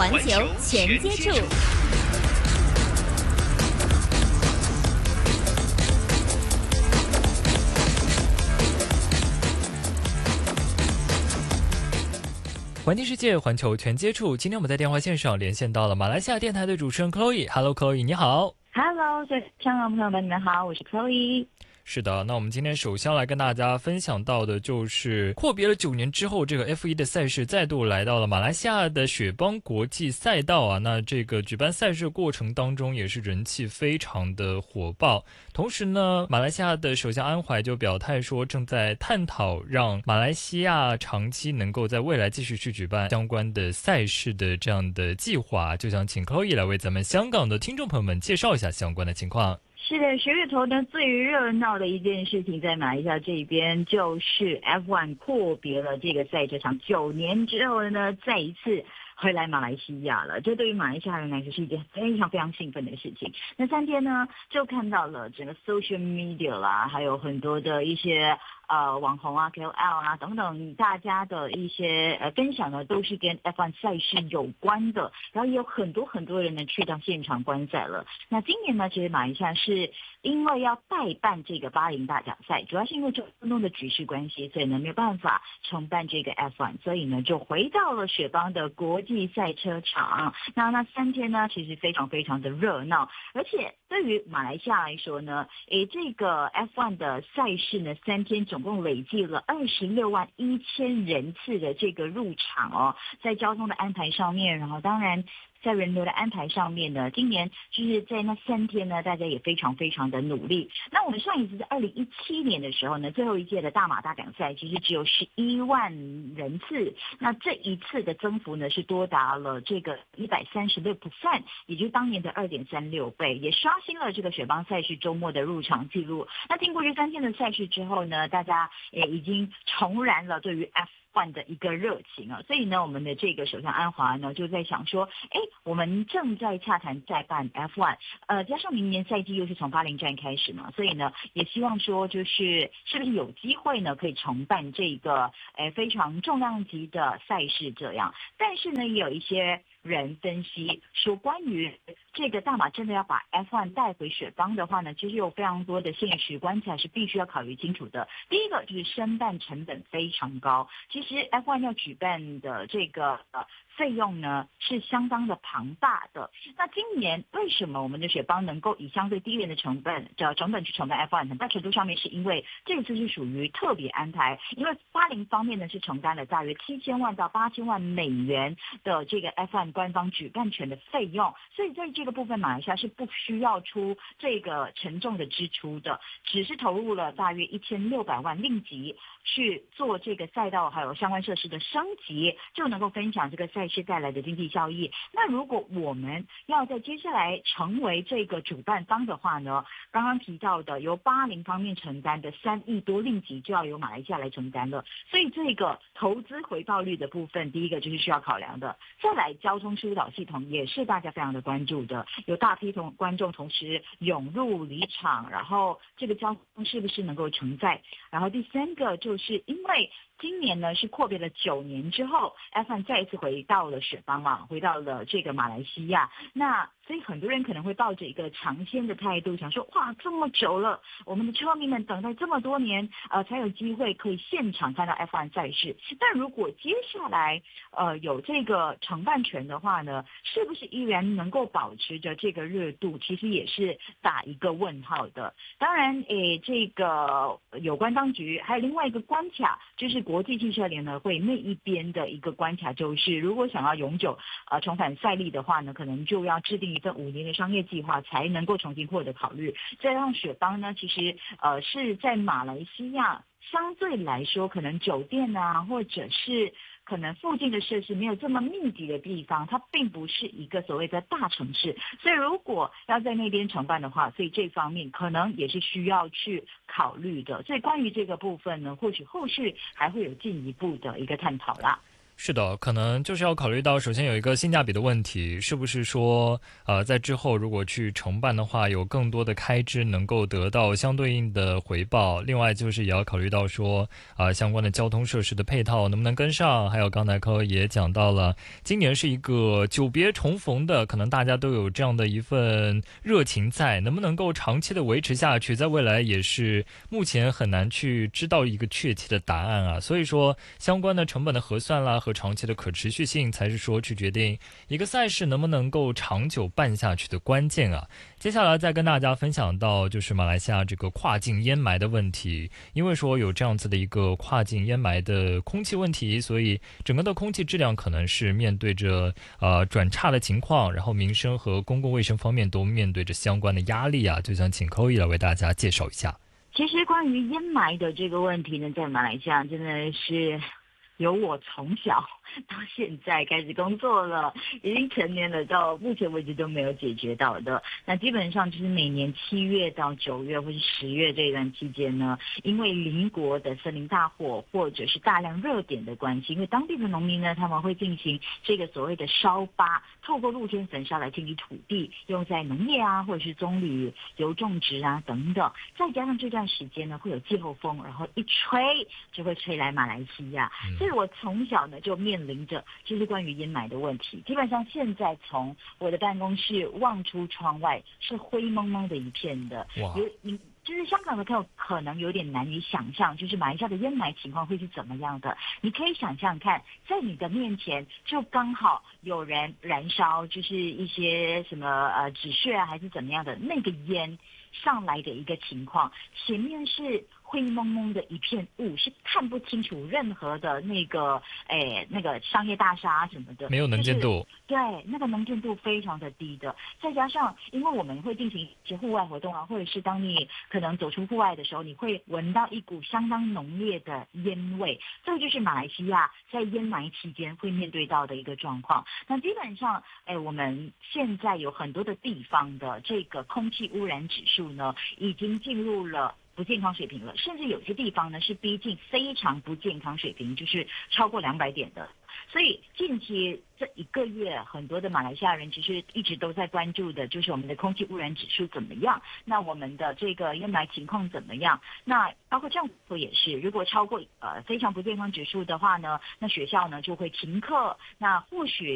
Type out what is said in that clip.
环球全接触。 环境世界，环球全接触。今天我们在电话线上连线到了马来西亚电台的主持人 Chloe。Hello Chloe， 你好。 Hello， 香港朋友们，你们好，我是 Chloe。 是的，那我们今天首先来跟大家分享到的就是阔别了9年之后，这个 F1 的赛事再度来到了马来西亚的雪邦国际赛道啊。那这个举办赛事过程当中也是人气非常的火爆。同时呢，马来西亚的首相安怀就表态说，正在探讨让马来西亚长期能够在未来继续去举办相关的赛事的这样的计划。就想请 Chloe 来为咱们香港的听众朋友们介绍一下相关的情况。 是的，10月头呢最热闹的一件事情在马来西亚这边，就是 F1 阔别了这个赛车场9年之后呢，再一次回来马来西亚了。这对于马来西亚人来说是一件非常非常兴奋的事情。那3天呢，就看到了整个 social media 啦，还有很多的一些网红啊 KOL 啊等等，大家的一些分享呢，都是跟 F1 赛事有关的。然后也有很多人呢去到现场观赛了。那今年呢，其实马来西亚是因为要代办这个巴林大奖赛，主要是因为中东的局势关系，所以呢没有办法承办这个 F1， 所以呢就回到了雪邦的国际赛车场。那3天呢，其实非常非常的热闹，而且对于马来西亚来说呢，这个 F1 的赛事呢，3天总共累计了26万1000人次的这个入场哦，在交通的安排上面，然后当然在人流的安排上面呢，今年就是在那3天呢，大家也非常非常的努力。那我们上一次在2017年的时候呢，最后一届的大马大奖赛其实只有11万人次，那这一次的增幅呢是多达了这个136%，也就是当年的2.36倍，也刷新了这个雪邦赛事周末的入场记录。那经过这3天的赛事之后呢，大家也已经重燃了对于 F1 的一个热情啊，所以呢，我们的这个首相安华呢就在想说，我们正在洽谈再办 F1，加上明年赛季又是从巴林站开始嘛，所以呢，也希望说就是是不是有机会呢可以重办这个非常重量级的赛事这样。但是呢，也有一些人分析说，关于这个大马真的要把 F1 带回雪邦的话呢，其实有非常多的现实关卡是必须要考虑清楚的。第一个就是申办成本非常高，其实 F1 要举办的这个费用呢是相当的庞大的。那今年为什么我们的雪邦能够以相对低廉的成本去承办 F1， 很大程度上面是因为这次是属于特别安排，因为巴林方面呢是承担了大约7000万到8000万美元的这个 F1 官方举办权的费用，所以在这个部分马来西亚是不需要出这个沉重的支出的，只是投入了大约1600万令吉去做这个赛道还有相关设施的升级，就能够分享这个赛事带来的经济效益。那如果我们要在接下来成为这个主办方的话呢，刚刚提到的由巴林方面承担的3亿多令吉就要由马来西亚来承担了，所以这个投资回报率的部分，第一个就是需要考量的。再来，交通疏导系统也是大家非常的关注的，有大批观众同时涌入离场，然后这个交通是不是能够承载。然后第3个就是因为今年呢是阔别了9年之后 F1 再一次回到了雪邦嘛，回到了这个马来西亚，那所以很多人可能会抱着一个尝鲜的态度，想说哇，这么久了，我们的车迷们等待这么多年才有机会可以现场看到 F1 赛事。但如果接下来有这个承办权的话呢，是不是依然能够保持着这个热度，其实也是打一个问号的。当然这个有关当局还有另外一个关卡，就是国际汽车联合会那一边的一个关卡，就是如果想要永久重返赛例的话呢，可能就要制定一份5年的商业计划才能够重新获得考虑。再让雪邦呢，其实是在马来西亚相对来说可能酒店啊，或者是可能附近的设施没有这么密集的地方，它并不是一个所谓的大城市，所以如果要在那边承办的话，所以这方面可能也是需要去考虑的。所以关于这个部分呢，或许后续还会有进一步的一个探讨啦。 是的，可能就是要考虑到，首先有一个性价比的问题，是不是说，在之后如果去承办的话，有更多的开支能够得到相对应的回报。另外就是也要考虑到说，相关的交通设施的配套能不能跟上。还有刚才柯也讲到了，今年是一个久别重逢的，可能大家都有这样的一份热情在，能不能够长期的维持下去，在未来也是目前很难去知道一个确切的答案啊。所以说，相关的成本的核算啦和长期的可持续性，才是说去决定一个赛事能不能够长久办下去的关键啊。接下来再跟大家分享到就是马来西亚这个跨境烟霾的问题，因为说有这样子的一个跨境烟霾的空气问题，所以整个的空气质量可能是面对着转差的情况，然后民生和公共卫生方面都面对着相关的压力啊，就想请Chloe来为大家介绍一下。 其实关于烟霾的这个问题呢，在马来西亚真的是由我从小到现在开始工作了，已经成年了，到目前为止都没有解决到的。那基本上就是每年7月到9月或是10月这段期间呢，因为邻国的森林大火或者是大量热点的关系，因为当地的农民呢，他们会进行这个所谓的烧疤，透过露天焚烧来清理土地，用在农业啊或者是棕榈、油种植啊等等。再加上这段时间呢，会有季候风，然后一吹就会吹来马来西亚，所以我从小呢就面临着就是关于烟霾的问题。基本上现在从我的办公室望出窗外是灰蒙蒙的一片的，就是香港的朋友可能有点难以想象，就是马来西亚的烟霾情况会是怎么样的。你可以想象看，在你的面前就刚好有人燃烧，就是一些什么纸屑啊，还是怎么样的那个烟上来的一个情况，前面是灰蒙蒙的一片雾，是看不清楚任何的那个商业大厦什么的， 没有能见度， 对，那个能见度非常的低的。再加上因为我们会进行一些户外活动啊，或者是当你可能走出户外的时候，你会闻到一股相当浓烈的烟味，这就是马来西亚在烟霾期间会面对到的一个状况。那基本上我们现在有很多的地方的这个空气污染指数呢，已经进入了不健康水平了，甚至有些地方呢是逼近非常不健康水平，就是超过200点的。所以近期这1个月，很多的马来西亚人其实一直都在关注的，就是我们的空气污染指数怎么样，那我们的这个烟霾情况怎么样？那包括政府也是，如果超过非常不健康指数的话呢，那学校呢就会停课，那或许